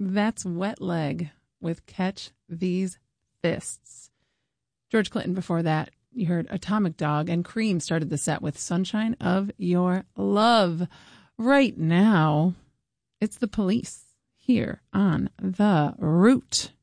That's Wet Leg with Catch These Fists. George Clinton before that. You heard Atomic Dog, and Cream started the set with Sunshine of Your Love. Right now, it's the Police here on The Root.